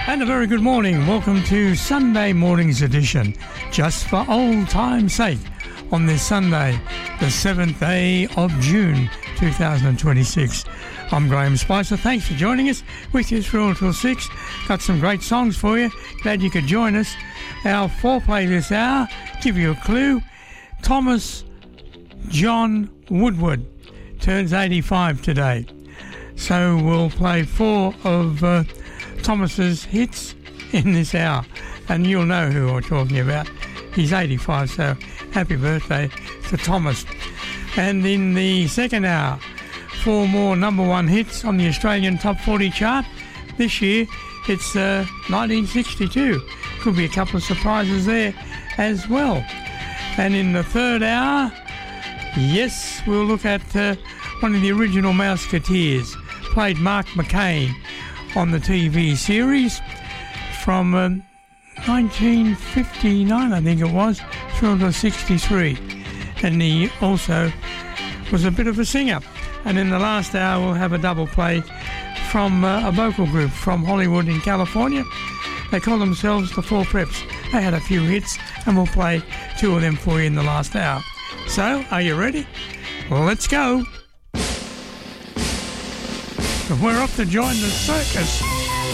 And a very good morning. Welcome to Sunday morning's edition, just for old time's sake, on this Sunday, the 7th day of June 2026. I'm Graham Spicer. Thanks for joining us. With you through until 6. Got some great songs for you. Glad you could join us. Our foreplay this hour, give you a clue. Thomas John Woodward turns 85 today. So we'll play 4 of Thomas's hits in this hour, and you'll know who I'm talking about. He's 85, so happy birthday to Thomas. And in the second hour, 4 more number one hits on the Australian Top 40 chart. This year, it's 1962. Could be a couple of surprises there as well. And in the third hour, yes, we'll look at one of the original Mouseketeers. Played Mark McCain on the TV series from 1959, I think it was, through to 63. And he also was a bit of a singer. And in the last hour, we'll have a double play from a vocal group from Hollywood in California. They call themselves the Four Preps. They had a few hits, and we'll play 2 of them for you in the last hour. So, are you ready? Well, let's go. We're off to join the circus.